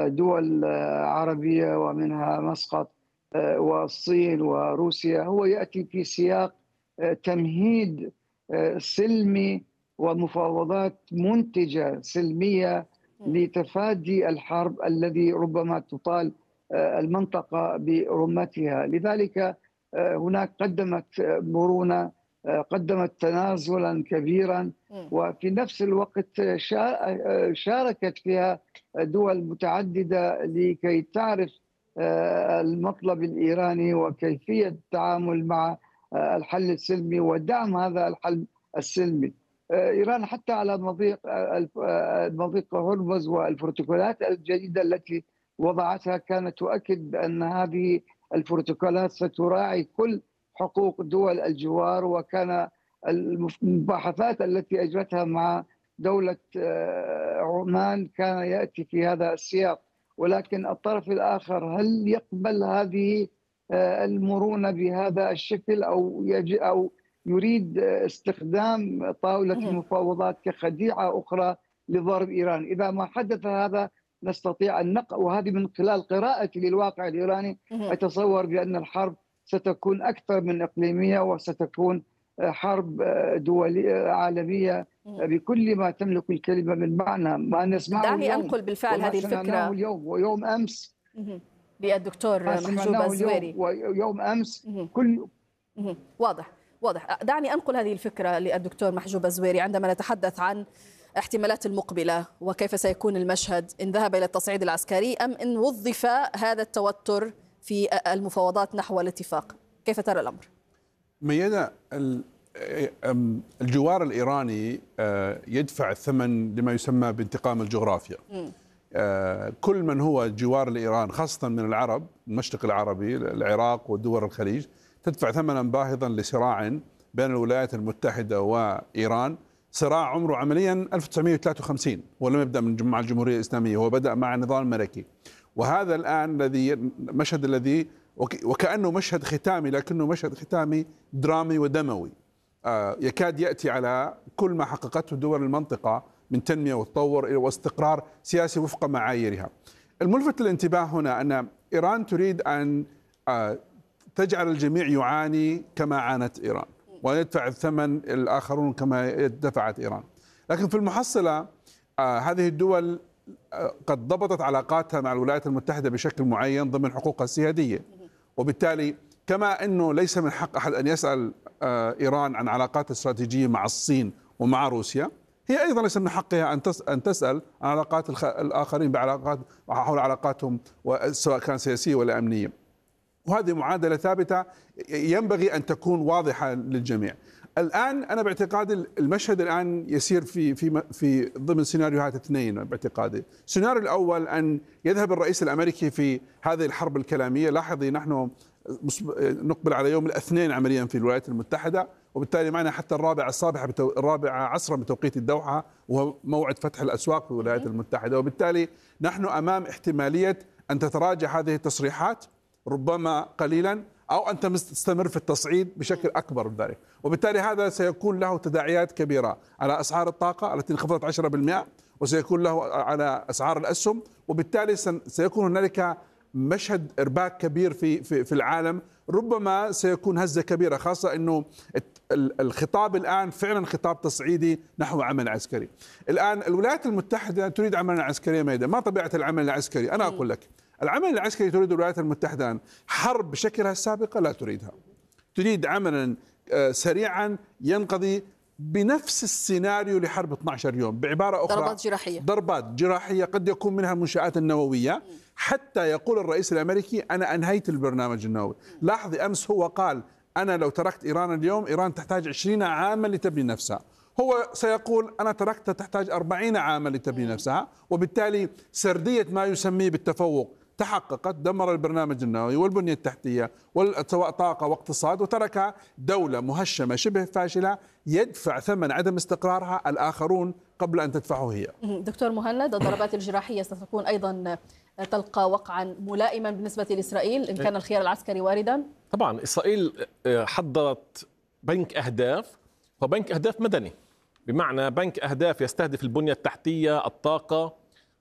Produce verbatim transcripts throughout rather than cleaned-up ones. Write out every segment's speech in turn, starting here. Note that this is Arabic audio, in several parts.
دول عربية ومنها مسقط والصين وروسيا، هو يأتي في سياق تمهيد سلمي ومفاوضات منتجة سلمية لتفادي الحرب الذي ربما تطال المنطقة برمتها. لذلك هناك قدمت مرونة، قدمت تنازلا كبيرا، وفي نفس الوقت شاركت فيها دول متعددة لكي تعرف المطلب الإيراني وكيفية التعامل مع الحل السلمي ودعم هذا الحل السلمي. إيران حتى على مضيق مضيق هرمز والبروتوكولات الجديدة التي وضعتها كانت تؤكد بأن هذه البروتوكولات ستراعي كل حقوق دول الجوار، وكان المباحثات التي أجرتها مع دولة عمان كان يأتي في هذا السياق. ولكن الطرف الآخر هل يقبل هذه المرونة بهذا الشكل أو أو يريد استخدام طاولة المفاوضات كخديعة أخرى لضرب إيران؟ إذا ما حدث هذا نستطيع أن نقرأ، وهذه من خلال قراءتي للواقع الإيراني أتصور بأن الحرب ستكون أكثر من إقليمية وستكون حرب دولية عالمية بكل ما تملك الكلمة من معنى. ما نسمعه دعني اليوم أنقل بالفعل هذه الفكرة اليوم ويوم أمس للدكتور محجوب الزويري ويوم أمس كل واضح واضح دعني أنقل هذه الفكرة للدكتور محجوب الزويري عندما نتحدث عن احتمالات المقبلة وكيف سيكون المشهد إن ذهب إلى التصعيد العسكري أم إن وظف هذا التوتر في المفاوضات نحو الاتفاق. كيف ترى الأمر؟ ميادة، الجوار الإيراني يدفع الثمن لما يسمى بانتقام الجغرافيا. كل من هو جوار لإيران خاصة من العرب، المشرق العربي، العراق ودول الخليج، تدفع ثمنا باهظا لصراع بين الولايات المتحدة وإيران، صراع عمره عمليا ألف وتسعمئة وثلاثة وخمسين، ولم يبدأ من مع الجمهورية الإسلامية، هو بدأ مع النظام الملكي. وهذا الآن الذي مشهد الذي وكأنه مشهد ختامي، لكنه مشهد ختامي درامي ودموي يكاد يأتي على كل ما حققته دول المنطقة من تنمية وتطور واستقرار سياسي وفق معاييرها. الملفت للانتباه هنا أن إيران تريد أن تجعل الجميع يعاني كما عانت إيران ويدفع الثمن الآخرون كما دفعت إيران. لكن في المحصلة هذه الدول قد ضبطت علاقاتها مع الولايات المتحدة بشكل معين ضمن حقوقها السيادية، وبالتالي كما أنه ليس من حق أحد أن يسأل إيران عن علاقات استراتيجية مع الصين ومع روسيا، هي أيضا ليس من حقها أن تسأل عن علاقات الآخرين بعلاقات حول علاقاتهم سواء كان سياسية ولا أمنية. وهذه معادلة ثابتة ينبغي أن تكون واضحة للجميع. الآن أنا باعتقادي المشهد الآن يسير في في في ضمن سيناريوهات اثنين باعتقادي. السيناريو الأول أن يذهب الرئيس الأمريكي في هذه الحرب الكلامية. لاحظي نحن نقبل على يوم الاثنين عمليا في الولايات المتحدة، وبالتالي معنا حتى الرابعة الصباح بتو... الرابعة عصرا بتوقيت الدوحة، وهو موعد فتح الأسواق في الولايات المتحدة. وبالتالي نحن أمام احتمالية أن تتراجع هذه التصريحات ربما قليلا، أو أن تستمر في التصعيد بشكل أكبر من ذلك. وبالتالي هذا سيكون له تداعيات كبيرة على أسعار الطاقة التي انخفضت عشرة بالمئة، وسيكون له على أسعار الأسهم، وبالتالي سيكون هنالك مشهد إرباك كبير في في في العالم. ربما سيكون هزة كبيرة، خاصة أنه الخطاب الآن فعلا خطاب تصعيدي نحو عمل عسكري. الآن الولايات المتحدة تريد عملا عسكريا ميدا. ما طبيعة العمل العسكري؟ أنا أقول لك العمل العسكري تريد الولايات المتحدة الآن حرب بشكلها السابقة لا تريدها، تريد عملا سريعا ينقضي بنفس السيناريو لحرب اثني عشر يوم. بعبارة أخرى ضربات جراحية ضربات جراحية قد يكون منها المنشآت النووية، حتى يقول الرئيس الأمريكي أنا أنهيت البرنامج النووي. لاحظي أمس هو قال أنا لو تركت إيران اليوم إيران تحتاج عشرين عاما لتبني نفسها، هو سيقول أنا تركتها تحتاج أربعين عاما لتبني نفسها. وبالتالي سردية ما يسميه بالتفوق تحققت، دمر البرنامج النووي والبنية التحتية سواء طاقة واقتصاد، وترك دولة مهشمة شبه فاشلة يدفع ثمن عدم استقرارها الآخرون قبل أن تدفعه هي. دكتور مهند، الضربات الجراحية ستكون أيضا تلقى وقعا ملائما بالنسبة لإسرائيل إن كان الخيار العسكري واردا؟ طبعا إسرائيل حضرت بنك أهداف، وبنك أهداف مدني، بمعنى بنك أهداف يستهدف البنية التحتية، الطاقة،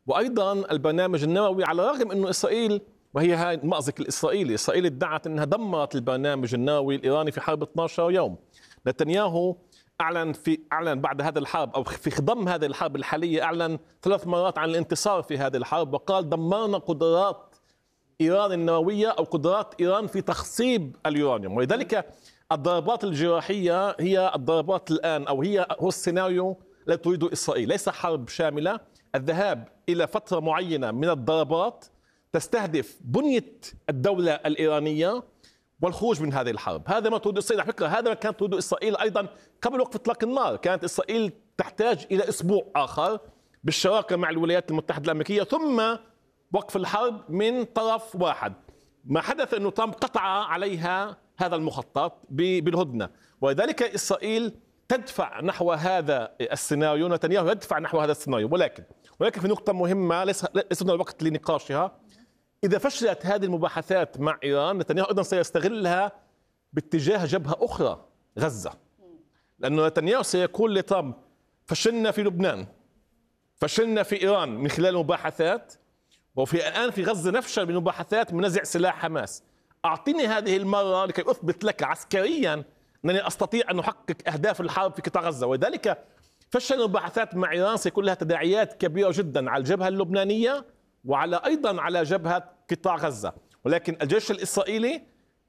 وأيضا البرنامج النووي، على الرغم أنه إسرائيل، وهي هاي المأزق الإسرائيلي، إسرائيل ادعت أنها دمرت البرنامج النووي الإيراني في حرب اثني عشر يوم. نتنياهو أعلن في أعلن بعد هذه الحرب أو في خضم هذه الحرب الحالية، أعلن ثلاث مرات عن الانتصار في هذه الحرب، وقال دمرنا قدرات إيران النووية أو قدرات إيران في تخصيب اليورانيوم. ولذلك الضربات الجراحية هي الضربات الآن، أو هي هو السيناريو الذي تريده إسرائيل، ليس حرب شاملة، الذهاب إلى فترة معينة من الضربات تستهدف بنية الدولة الإيرانية والخروج من هذه الحرب. هذا ما تريد إسرائيل. على فكرة هذا ما كانت تريد إسرائيل أيضا قبل وقف إطلاق النار. كانت إسرائيل تحتاج إلى أسبوع آخر بالشراكة مع الولايات المتحدة الأمريكية ثم وقف الحرب من طرف واحد. ما حدث أنه ترامب قطع عليها هذا المخطط بالهدنة، ولذلك إسرائيل تدفع نحو هذا السيناريو، نتنياهو يدفع نحو هذا السيناريو. ولكن ولكن في نقطة مهمة ليس ليس هنا الوقت لنقاشها. إذا فشلت هذه المباحثات مع إيران، نتنياهو أيضا سيستغلها باتجاه جبهة أخرى، غزة، لأنه نتنياهو سيقول لترامب فشلنا في لبنان، فشلنا في إيران من خلال المباحثات، وفي الآن في غزة نفشل بمباحثات من نزع سلاح حماس. أعطيني هذه المرة لكي أثبت لك عسكريا أنني أستطيع أن أحقق أهداف الحرب في قطاع غزة. ولذلك فشل المباحثات مع إيران سيكون لها تداعيات كبيرة جدا على الجبهة اللبنانية وعلى أيضا على جبهة قطاع غزة. ولكن الجيش الإسرائيلي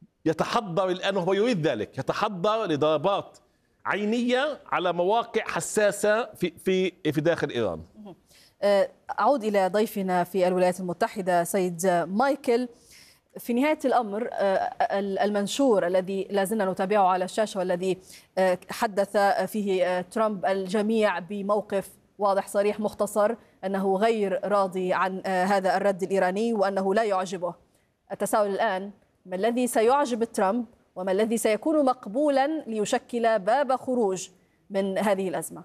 يتحضر الآن، وهو يريد ذلك، يتحضر لضربات عينية على مواقع حساسة في في في داخل إيران. أعود إلى ضيفنا في الولايات المتحدة سيد مايكل. في نهاية الأمر المنشور الذي لازلنا نتابعه على الشاشة والذي حدث فيه ترامب الجميع بموقف واضح صريح مختصر أنه غير راضي عن هذا الرد الإيراني وأنه لا يعجبه. التساؤل الآن، ما الذي سيعجب ترامب وما الذي سيكون مقبولا ليشكل باب خروج من هذه الأزمة؟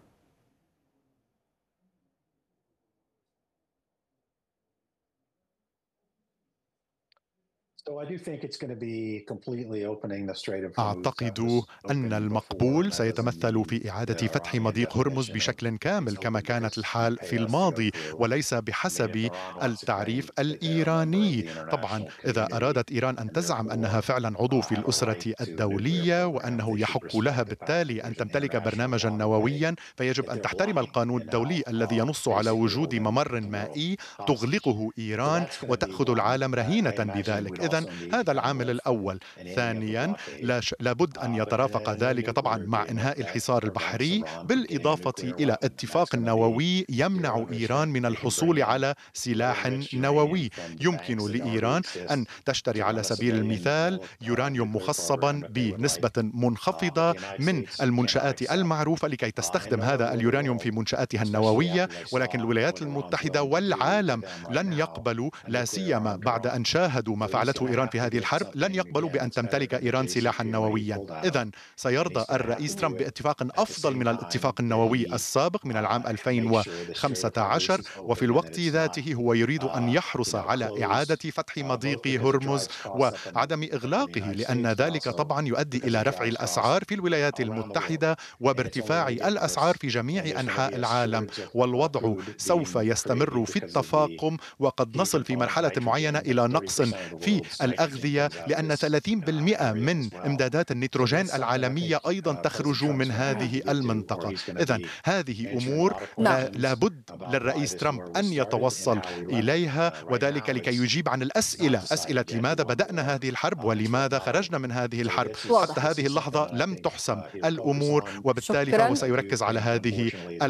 أعتقد أن المقبول سيتمثل في إعادة فتح مضيق هرمز بشكل كامل كما كانت الحال في الماضي، وليس بحسب التعريف الإيراني. طبعا إذا أرادت إيران أن تزعم أنها فعلا عضو في الأسرة الدولية وأنه يحق لها بالتالي أن تمتلك برنامجا نوويا، فيجب أن تحترم القانون الدولي الذي ينص على وجود ممر مائي تغلقه إيران وتأخذ العالم رهينة بذلك. إذن هذا العامل الأول. ثانيا لابد أن يترافق ذلك طبعا مع إنهاء الحصار البحري، بالإضافة إلى اتفاق نووي يمنع إيران من الحصول على سلاح نووي. يمكن لإيران أن تشتري على سبيل المثال يورانيوم مخصبا بنسبة منخفضة من المنشآت المعروفة لكي تستخدم هذا اليورانيوم في منشآتها النووية، ولكن الولايات المتحدة والعالم لن يقبلوا، لا سيما بعد أن شاهدوا ما فعلته إيران في هذه الحرب، لن يقبلوا بأن تمتلك إيران سلاحا نوويا. إذن سيرضى الرئيس ترامب باتفاق أفضل من الاتفاق النووي السابق من العام ألفين وخمسة عشر، وفي الوقت ذاته هو يريد أن يحرص على إعادة فتح مضيق هرمز وعدم إغلاقه، لأن ذلك طبعا يؤدي إلى رفع الأسعار في الولايات المتحدة وبارتفاع الأسعار في جميع أنحاء العالم، والوضع سوف يستمر في التفاقم، وقد نصل في مرحلة معينة إلى نقص في الأغذية، لأن ثلاثين بالمئة من إمدادات النيتروجين العالمية أيضا تخرج من هذه المنطقة. إذن هذه أمور لابد للرئيس ترامب أن يتوصل إليها، وذلك لكي يجيب عن الأسئلة، أسئلة لماذا بدأنا هذه الحرب ولماذا خرجنا من هذه الحرب. حتى هذه اللحظة لم تحسم الأمور، وبالتالي فهو سيركز على هذه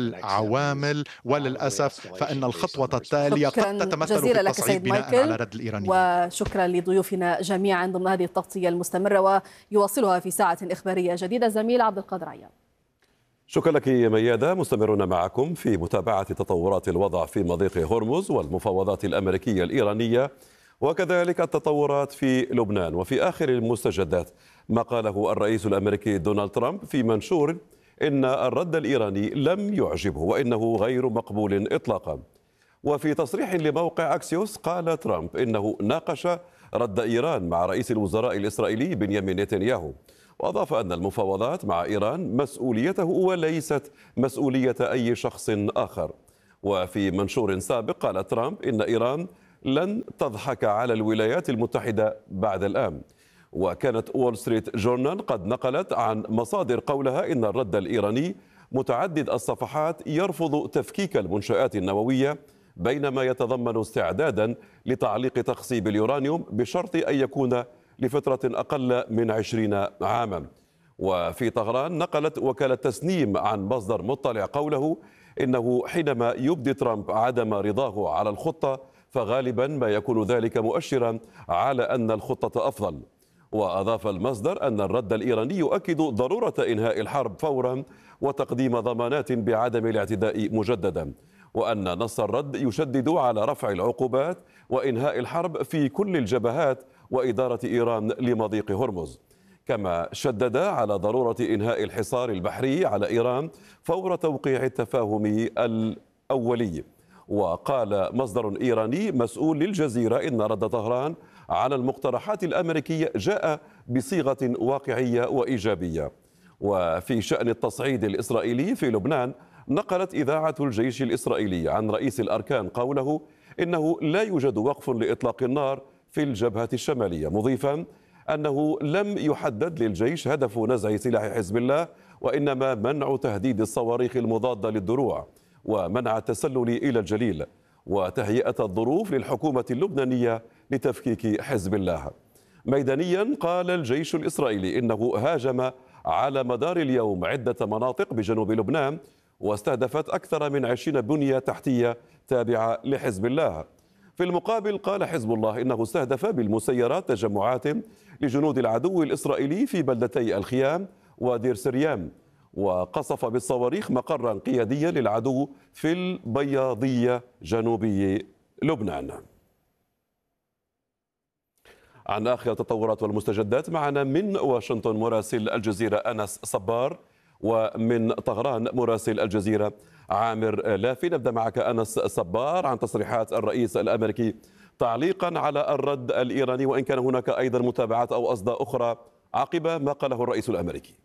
العوامل، وللأسف فإن الخطوة التالية قد تتمثل في التصعيد بناء على رد الإيراني. وشكرا لضيوفنا جميعا ضمن هذه التغطية المستمرة ويواصلها في ساعة إخبارية جديدة زميل عبد القادر عيان. شكرا لك ميادة. مستمرون معكم في متابعة تطورات الوضع في مضيق هرمز والمفاوضات الأمريكية الإيرانية، وكذلك التطورات في لبنان. وفي آخر المستجدات ما قاله الرئيس الأمريكي دونالد ترامب في منشور إن الرد الإيراني لم يعجبه وإنه غير مقبول إطلاقا. وفي تصريح لموقع أكسيوس قال ترامب إنه ناقش رد إيران مع رئيس الوزراء الإسرائيلي بنيامين نتنياهو، وأضاف أن المفاوضات مع إيران مسؤوليته وليست مسؤولية أي شخص آخر. وفي منشور سابق قال ترامب إن إيران لن تضحك على الولايات المتحدة بعد الآن. وكانت وول ستريت جورنال قد نقلت عن مصادر قولها إن الرد الإيراني متعدد الصفحات يرفض تفكيك المنشآت النووية، بينما يتضمن استعدادا لتعليق تخصيب اليورانيوم بشرط أن يكون لفترة أقل من عشرين عاما. وفي طهران نقلت وكالة تسنيم عن مصدر مطلع قوله إنه حينما يبدي ترامب عدم رضاه على الخطة فغالبا ما يكون ذلك مؤشرا على أن الخطة أفضل. وأضاف المصدر أن الرد الإيراني يؤكد ضرورة إنهاء الحرب فورا وتقديم ضمانات بعدم الاعتداء مجددا، وأن نص الرد يشدد على رفع العقوبات وإنهاء الحرب في كل الجبهات وإدارة إيران لمضيق هرمز. كما شدد على ضرورة إنهاء الحصار البحري على إيران فور توقيع التفاهم الأولي. وقال مصدر إيراني مسؤول للجزيرة إن رد طهران على المقترحات الأمريكية جاء بصيغة واقعية وإيجابية. وفي شأن التصعيد الإسرائيلي في لبنان نقلت إذاعة الجيش الإسرائيلي عن رئيس الأركان قوله إنه لا يوجد وقف لإطلاق النار في الجبهة الشمالية، مضيفا أنه لم يحدد للجيش هدف نزع سلاح حزب الله، وإنما منع تهديد الصواريخ المضادة للدروع ومنع التسلل إلى الجليل وتهيئة الظروف للحكومة اللبنانية لتفكيك حزب الله. ميدانيا قال الجيش الإسرائيلي إنه هاجم على مدار اليوم عدة مناطق بجنوب لبنان واستهدفت أكثر من عشرين بنية تحتية تابعة لحزب الله. في المقابل قال حزب الله إنه استهدف بالمسيرات تجمعات لجنود العدو الإسرائيلي في بلدتي الخيام ودير سريان، وقصف بالصواريخ مقرا قياديا للعدو في البياضية جنوبي لبنان. عن آخر التطورات والمستجدات معنا من واشنطن مراسل الجزيرة أنس صبار، ومن طهران مراسل الجزيرة عامر لافي. نبدأ معك أنس صبار عن تصريحات الرئيس الأمريكي تعليقا على الرد الإيراني، وإن كان هناك أيضا متابعات أو أصداء أخرى عقب ما قاله الرئيس الأمريكي.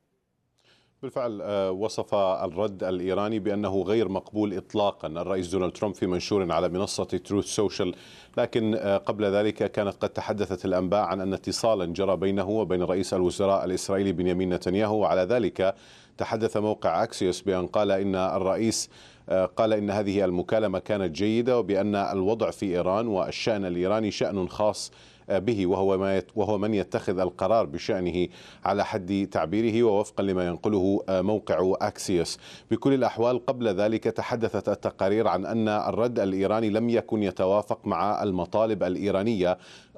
بالفعل وصف الرد الإيراني بأنه غير مقبول إطلاقا الرئيس دونالد ترامب في منشور على منصة تروث سوشيال، لكن قبل ذلك كانت قد تحدثت الأنباء عن أن اتصالا جرى بينه وبين رئيس الوزراء الإسرائيلي بنيامين نتنياهو، وعلى ذلك تحدث موقع أكسيوس بأن قال إن الرئيس قال إن هذه المكالمة كانت جيدة، وبأن الوضع في إيران والشأن الإيراني شأن خاص به، وهو ما وهو من يتخذ القرار بشأنه على حد تعبيره ووفقا لما ينقله موقع أكسيوس. بكل الأحوال قبل ذلك تحدثت التقارير عن أن الرد الإيراني لم يكن يتوافق مع المطالب الإيرانية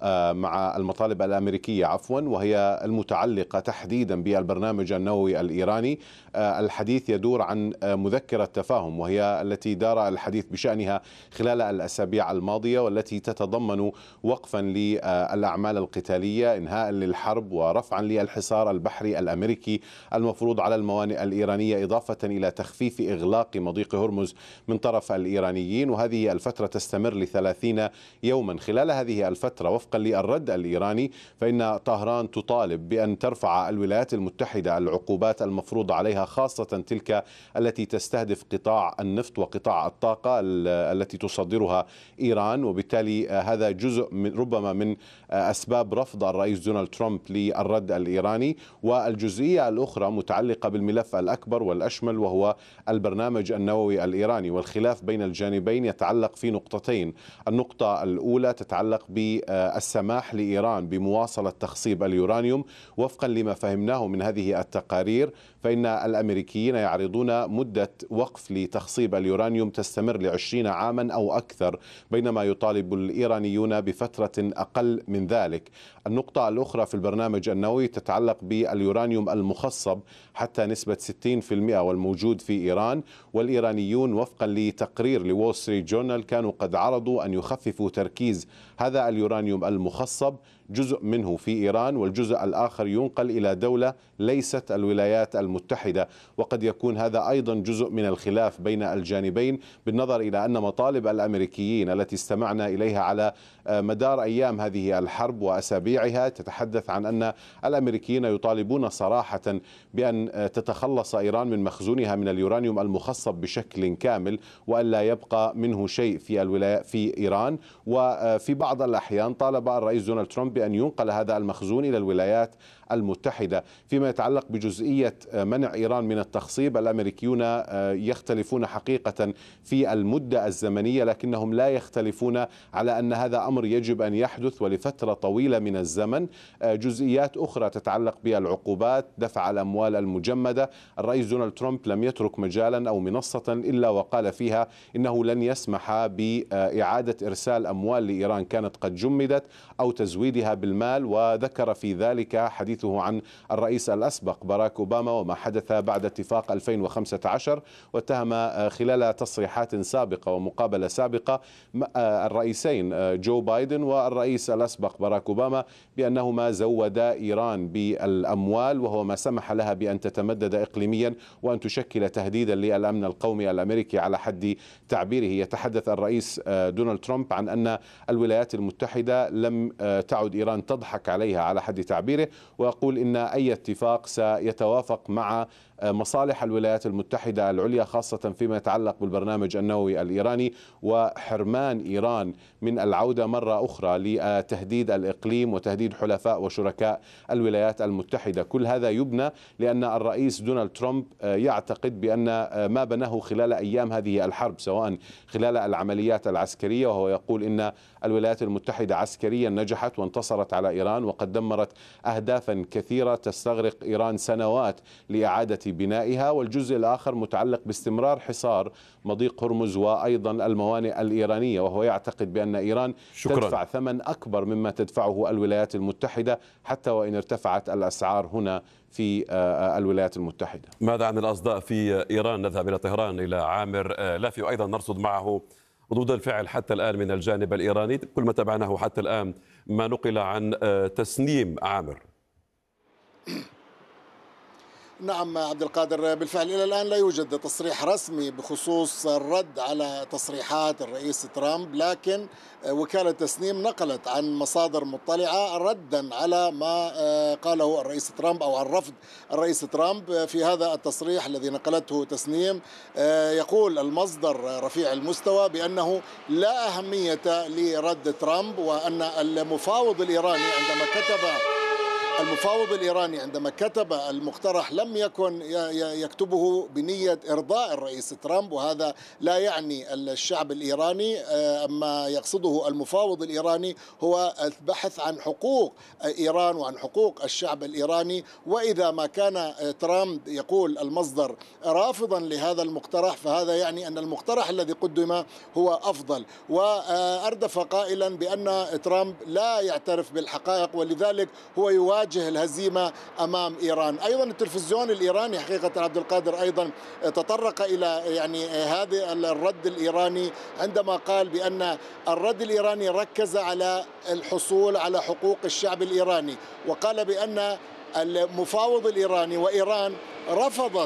مع المطالب الأمريكية عفوا وهي المتعلقة تحديدا بالبرنامج النووي الإيراني. الحديث يدور عن مذكرة تفاهم وهي التي دار الحديث بشأنها خلال الأسابيع الماضية، والتي تتضمن وقفا للأعمال القتالية، إنهاء للحرب، ورفعا للحصار البحري الأمريكي المفروض على الموانئ الإيرانية، إضافة إلى تخفيف إغلاق مضيق هرمز من طرف الإيرانيين، وهذه الفترة تستمر لثلاثين يوما. خلال هذه الفترة وفقا للرد الإيراني فإن طهران تطالب بأن ترفع الولايات المتحدة العقوبات المفروضة عليها، خاصة تلك التي تستهدف قطاع النفط وقطاع الطاقة التي تصدرها إيران، وبالتالي هذا جزء من ربما من أسباب رفض الرئيس دونالد ترامب للرد الإيراني. والجزئية الأخرى متعلقة بالملف الأكبر والأشمل وهو البرنامج النووي الإيراني، والخلاف بين الجانبين يتعلق في نقطتين. النقطة الأولى تتعلق بالسماح لإيران بمواصلة تخصيب اليورانيوم. وفقا لما فهمناه من هذه التقارير فإن الأمريكيين يعرضون مدة وقف لتخصيب اليورانيوم تستمر لعشرين عاما أو أكثر، بينما يطالب الإيرانيون بفترة أقل من ذلك. النقطة الأخرى في البرنامج النووي تتعلق باليورانيوم المخصب حتى نسبة ستين بالمئة والموجود في إيران، والإيرانيون وفقا لتقرير لوول ستريت جورنال كانوا قد عرضوا أن يخففوا تركيز هذا اليورانيوم المخصب، جزء منه في إيران والجزء الآخر ينقل إلى دولة ليست الولايات المتحدة. وقد يكون هذا أيضا جزء من الخلاف بين الجانبين، بالنظر إلى أن مطالب الأمريكيين التي استمعنا إليها على مدار أيام هذه هذه الحرب وأسابيعها تتحدث عن أن الأمريكيين يطالبون صراحة بأن تتخلص إيران من مخزونها من اليورانيوم المخصب بشكل كامل وألا يبقى منه شيء في الولاية في إيران. وفي بعض الأحيان طالب الرئيس دونالد ترامب بأن ينقل هذا المخزون إلى الولايات المتحدة. فيما يتعلق بجزئية منع إيران من التخصيب، الأمريكيون يختلفون حقيقة في المدة الزمنية، لكنهم لا يختلفون على أن هذا أمر يجب أن يحدث ولفترة طويلة من الزمن. جزئيات أخرى تتعلق بالعقوبات، دفع الأموال المجمدة، الرئيس دونالد ترامب لم يترك مجالا أو منصة إلا وقال فيها إنه لن يسمح بإعادة إرسال أموال لإيران كانت قد جمدت أو تزويدها بالمال. وذكر في ذلك حديثه عن الرئيس الأسبق باراك أوباما وما حدث بعد اتفاق ألفين وخمسة عشر، واتهم خلال تصريحات سابقة ومقابلة سابقة الرئيسين جو بايدن والرئيس الأسبق باراك أوباما بأنهما زودا إيران بالأموال، وهو ما سمح لها بأن تتمدد إقليميا وأن تشكل تهديدا للأمن القومي الأمريكي على حد تعبيره. يتحدث الرئيس دونالد ترامب عن أن الولايات المتحدة لم تعد إيران تضحك عليها على حد تعبيره، ويقول إن أي اتفاق سيتوافق مع مصالح الولايات المتحدة العليا، خاصة فيما يتعلق بالبرنامج النووي الإيراني وحرمان إيران من العودة مرة أخرى لتهديد الإقليم وتهديد حلفاء وشركاء الولايات المتحدة. كل هذا يبنى لأن الرئيس دونالد ترامب يعتقد بأن ما بناه خلال أيام هذه الحرب، سواء خلال العمليات العسكرية، وهو يقول إن الولايات المتحدة عسكريا نجحت وانتصرت على إيران وقد دمرت أهدافا كثيرة تستغرق إيران سنوات لإعادة بنائها، والجزء الآخر متعلق باستمرار حصار مضيق هرمز وأيضا الموانئ الإيرانية، وهو يعتقد بأن إيران شكرا. تدفع ثمن أكبر مما تدفعه الولايات المتحدة حتى وإن ارتفعت الأسعار هنا في الولايات المتحدة. ماذا عن الأصداء في إيران؟ نذهب إلى طهران إلى عامر لافي وأيضا نرصد معه ردود الفعل حتى الآن من الجانب الإيراني. كل ما تابعناه حتى الآن ما نقل عن تسنيم عامر. نعم عبد القادر، بالفعل إلى الآن لا يوجد تصريح رسمي بخصوص الرد على تصريحات الرئيس ترامب، لكن وكالة تسنيم نقلت عن مصادر مطلعة ردا على ما قاله الرئيس ترامب أو عن رفض الرئيس ترامب في هذا التصريح الذي نقلته تسنيم. يقول المصدر رفيع المستوى بأنه لا أهمية لرد ترامب، وأن المفاوض الإيراني عندما كتب المفاوض الإيراني عندما كتب المقترح لم يكن يكتبه بنية إرضاء الرئيس ترامب، وهذا لا يعني الشعب الإيراني. أما يقصده المفاوض الإيراني هو البحث عن حقوق إيران وعن حقوق الشعب الإيراني. وإذا ما كان ترامب يقول المصدر رافضا لهذا المقترح، فهذا يعني أن المقترح الذي قدم هو أفضل. وأردف قائلا بأن ترامب لا يعترف بالحقائق ولذلك هو يواجه الهزيمة أمام إيران. أيضا التلفزيون الإيراني حقيقة عبد القادر أيضا تطرق إلى يعني هذا الرد الإيراني عندما قال بأن الرد الإيراني ركز على الحصول على حقوق الشعب الإيراني، وقال بأن المفاوض الإيراني وإيران رفضت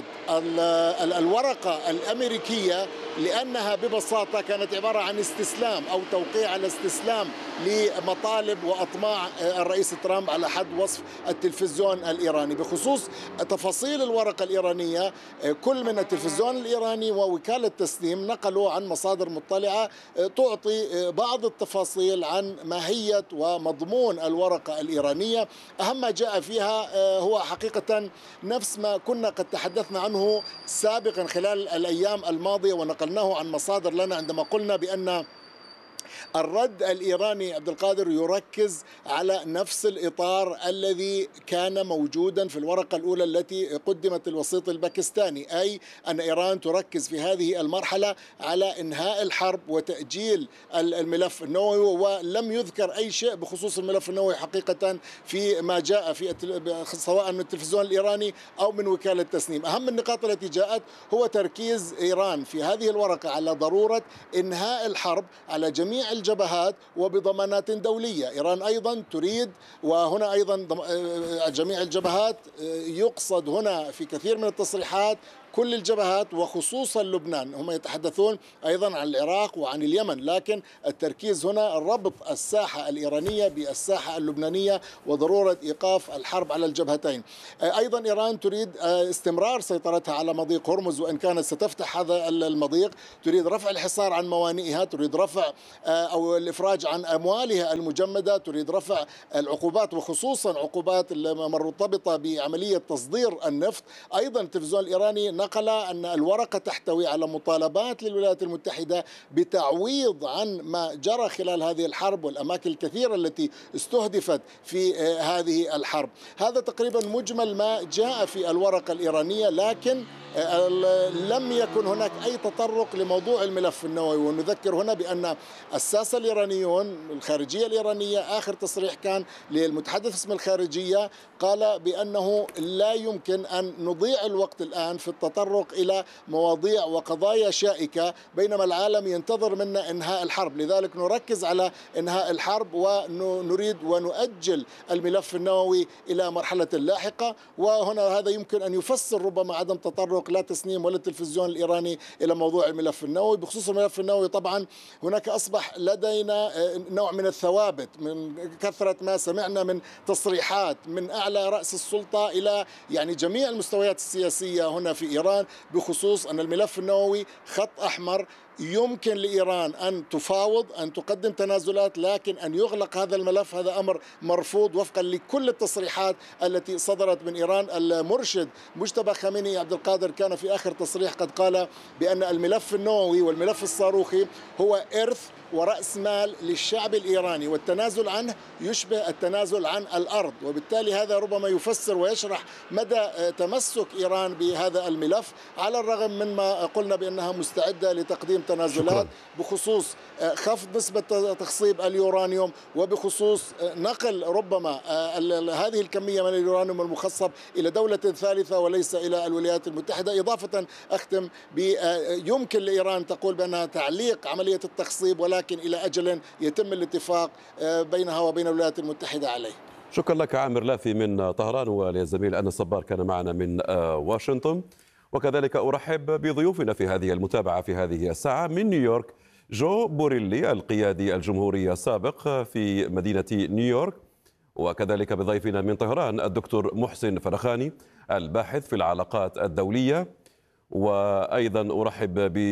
الورقة الأمريكية لأنها ببساطة كانت عبارة عن استسلام أو توقيع على استسلام لمطالب وأطماع الرئيس ترامب على حد وصف التلفزيون الإيراني. بخصوص تفاصيل الورقة الإيرانية، كل من التلفزيون الإيراني ووكالة تسنيم نقلوا عن مصادر مطلعة تعطي بعض التفاصيل عن ماهية ومضمون الورقة الإيرانية. أهم ما جاء فيها هو حقيقة نفس ما كنا قد تحدثنا عنه سابقا خلال الأيام الماضية ونقلناه عن مصادر لنا عندما قلنا بأن الرد الإيراني عبد القادر يركز على نفس الإطار الذي كان موجودا في الورقة الأولى التي قدمت الوسيط الباكستاني، أي أن إيران تركز في هذه المرحلة على إنهاء الحرب وتأجيل الملف النووي، ولم يذكر أي شيء بخصوص الملف النووي حقيقة في ما جاء في سواء من التلفزيون الإيراني أو من وكالة تسنيم. أهم النقاط التي جاءت هو تركيز إيران في هذه الورقة على ضرورة إنهاء الحرب على جميع الجبهات وبضمانات دولية. إيران أيضا تريد، وهنا أيضا جميع الجبهات يقصد هنا في كثير من التصريحات كل الجبهات وخصوصا لبنان. هم يتحدثون أيضا عن العراق وعن اليمن، لكن التركيز هنا ربط الساحة الإيرانية بالساحة اللبنانية وضرورة إيقاف الحرب على الجبهتين. أيضا إيران تريد استمرار سيطرتها على مضيق هرمز، وإن كانت ستفتح هذا المضيق تريد رفع الحصار عن موانئها، تريد رفع أو الإفراج عن أموالها المجمدة، تريد رفع العقوبات وخصوصا عقوبات المرتبطة بعملية تصدير النفط. أيضا التلفزيون الإيراني نقل أن الورقة تحتوي على مطالبات للولايات المتحدة بتعويض عن ما جرى خلال هذه الحرب والأماكن الكثيرة التي استهدفت في هذه الحرب. هذا تقريبا مجمل ما جاء في الورقة الإيرانية، لكن لم يكن هناك أي تطرق لموضوع الملف النووي. ونذكر هنا بأن الساسة الإيرانيون الخارجية الإيرانية آخر تصريح كان للمتحدث باسم الخارجية قال بأنه لا يمكن أن نضيع الوقت الآن في التطرق إلى مواضيع وقضايا شائكة بينما العالم ينتظر منا إنهاء الحرب، لذلك نركز على إنهاء الحرب ونريد ونؤجل الملف النووي إلى مرحلة لاحقة. وهنا هذا يمكن أن يفسر ربما عدم تطرق لا تسنيم ولا التلفزيون الإيراني إلى موضوع الملف النووي. بخصوص الملف النووي طبعا هناك أصبح لدينا نوع من الثوابت من كثرة ما سمعنا من تصريحات من أعلى رأس السلطة إلى يعني جميع المستويات السياسية هنا في إيران بخصوص أن الملف النووي خط أحمر. يمكن لإيران أن تفاوض أن تقدم تنازلات، لكن أن يغلق هذا الملف هذا أمر مرفوض وفقا لكل التصريحات التي صدرت من إيران. المرشد مجتبى خامنئي عبد القادر كان في آخر تصريح قد قال بأن الملف النووي والملف الصاروخي هو إرث ورأس مال للشعب الإيراني، والتنازل عنه يشبه التنازل عن الأرض، وبالتالي هذا ربما يفسر ويشرح مدى تمسك إيران بهذا الملف، على الرغم من ما قلنا بأنها مستعدة لتقديم تنازلات شكرا. بخصوص خفض نسبة تخصيب اليورانيوم وبخصوص نقل ربما هذه الكمية من اليورانيوم المخصب إلى دولة ثالثة وليس إلى الولايات المتحدة. إضافة أختم يمكن لإيران تقول بأنها تعليق عملية التخصيب ولكن إلى أجل يتم الاتفاق بينها وبين الولايات المتحدة عليه. شكرا لك عامر لافي من طهران، وللزميل أنس صبار كان معنا من واشنطن. وكذلك أرحب بضيوفنا في هذه المتابعة في هذه الساعة من نيويورك جو بوريلي القيادي الجمهوري السابق في مدينة نيويورك، وكذلك بضيفنا من طهران الدكتور محسن فرخاني الباحث في العلاقات الدولية. وأيضا أرحب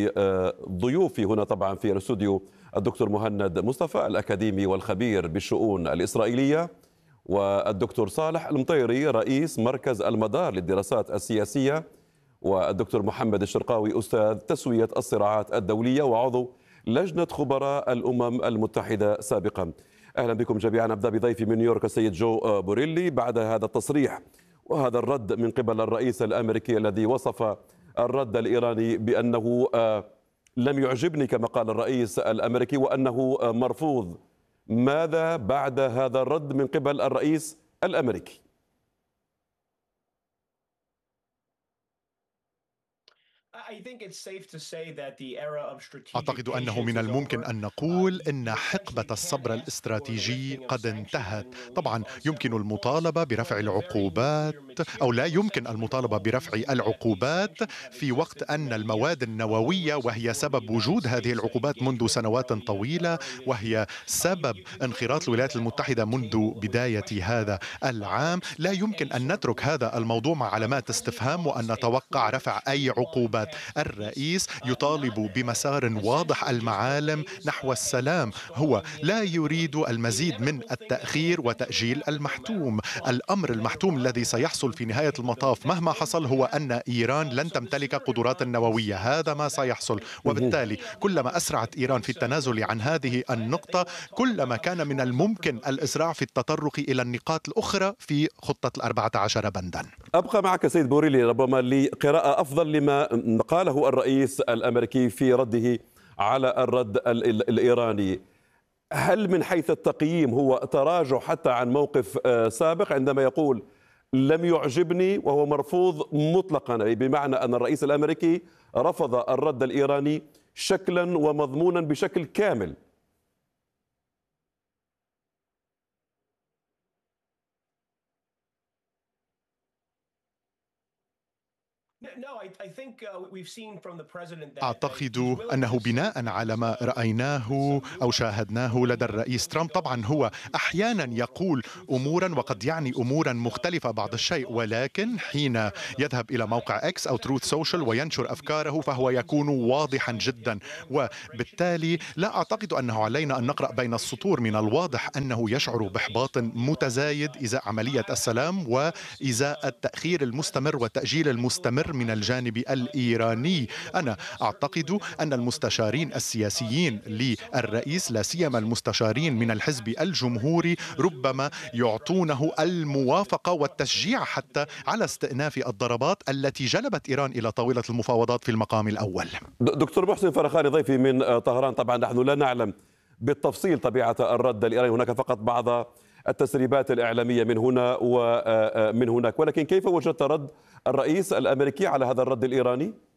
بضيوفي هنا طبعا في الاستوديو الدكتور مهند مصطفى الأكاديمي والخبير بالشؤون الإسرائيلية، والدكتور صالح المطيري رئيس مركز المدار للدراسات السياسية، والدكتور محمد الشرقاوي أستاذ تسوية الصراعات الدولية وعضو لجنة خبراء الأمم المتحدة سابقا. أهلا بكم جميعا. أبدأ بضيفي من نيويورك السيد جو بوريلي. بعد هذا التصريح وهذا الرد من قبل الرئيس الأمريكي الذي وصف الرد الإيراني بأنه لم يعجبني كما قال الرئيس الأمريكي وأنه مرفوض، ماذا بعد هذا الرد من قبل الرئيس الأمريكي؟ أعتقد أنه من الممكن أن نقول أن حقبة الصبر الاستراتيجي قد انتهت. طبعا يمكن المطالبة برفع العقوبات أو لا يمكن المطالبة برفع العقوبات في وقت أن المواد النووية وهي سبب وجود هذه العقوبات منذ سنوات طويلة، وهي سبب انخراط الولايات المتحدة منذ بداية هذا العام، لا يمكن أن نترك هذا الموضوع مع علامات استفهام وأن نتوقع رفع أي عقوبات. الرئيس يطالب بمسار واضح المعالم نحو السلام، هو لا يريد المزيد من التأخير وتأجيل المحتوم. الأمر المحتوم الذي سيحصل في نهاية المطاف مهما حصل هو أن إيران لن تمتلك قدرات نووية، هذا ما سيحصل. وبالتالي كلما أسرعت إيران في التنازل عن هذه النقطة كلما كان من الممكن الإسراع في التطرق إلى النقاط الأخرى في خطة الأربعة عشر بندا. أبقى معك سيد بوريلي ربما لقراءة أفضل لما قاله الرئيس الأمريكي في رده على الرد الإيراني. هل من حيث التقييم هو تراجع حتى عن موقف سابق عندما يقول لم يعجبني وهو مرفوض مطلقا، بمعنى أن الرئيس الأمريكي رفض الرد الإيراني شكلا ومضمونا بشكل كامل؟ أعتقد أنه بناء على ما رأيناه أو شاهدناه لدى الرئيس ترامب، طبعا هو أحيانا يقول أمورا وقد يعني أمورا مختلفة بعض الشيء، ولكن حين يذهب إلى موقع إكس أو تروث سوشيال وينشر أفكاره فهو يكون واضحا جدا، وبالتالي لا أعتقد أنه علينا أن نقرأ بين السطور. من الواضح أنه يشعر بإحباط متزايد إزاء عملية السلام وإزاء التأخير المستمر والتأجيل المستمر من الجانب الإيراني. أنا أعتقد أن المستشارين السياسيين للرئيس، لا سيما المستشارين من الحزب الجمهوري، ربما يعطونه الموافقة والتشجيع حتى على استئناف الضربات التي جلبت إيران إلى طاولة المفاوضات في المقام الأول. دكتور محسن فرخاني ضيفي من طهران، طبعا نحن لا نعلم بالتفصيل طبيعة الرد الإيراني، هناك فقط بعض التسريبات الإعلامية من هنا ومن هناك، ولكن كيف وجدت رد الرئيس الأمريكي على هذا الرد الإيراني؟